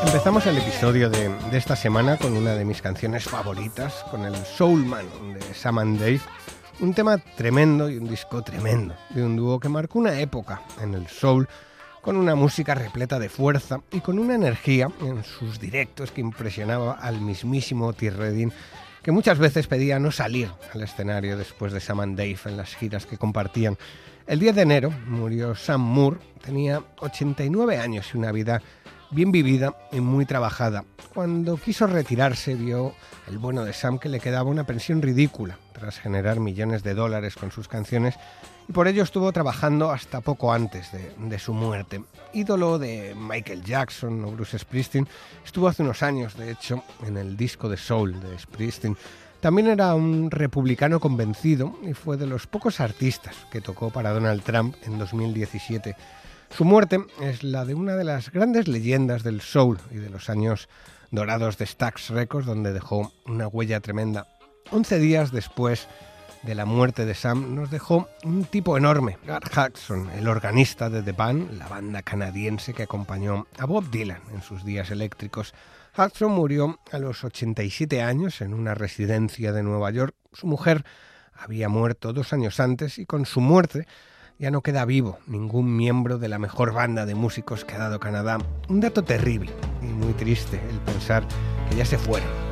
Empezamos el episodio de esta semana con una de mis canciones favoritas, con el Soul Man de Sam and Dave, un tema tremendo y un disco tremendo, de un dúo que marcó una época en el soul, con una música repleta de fuerza y con una energía en sus directos que impresionaba al mismísimo Otis Redding, que muchas veces pedía no salir al escenario después de Sam and Dave en las giras que compartían. El 10 de enero murió Sam Moore, tenía 89 años y una vida bien vivida y muy trabajada. Cuando quiso retirarse vio el bueno de Sam que le quedaba una pensión ridícula tras generar millones de dólares con sus canciones, y por ello estuvo trabajando hasta poco antes de su muerte. Ídolo de Michael Jackson o Bruce Springsteen, estuvo hace unos años, de hecho, en el disco de Soul de Springsteen. También era un republicano convencido y fue de los pocos artistas que tocó para Donald Trump en 2017. Su muerte es la de una de las grandes leyendas del soul y de los años dorados de Stax Records, donde dejó una huella tremenda. 11 días después de la muerte de Sam, nos dejó un tipo enorme, Gar Hudson, el organista de The Band, la banda canadiense que acompañó a Bob Dylan en sus días eléctricos. Hudson murió a los 87 años en una residencia de Nueva York. Su mujer había muerto 2 años antes y con su muerte ya no queda vivo ningún miembro de la mejor banda de músicos que ha dado Canadá. Un dato terrible y muy triste el pensar que ya se fueron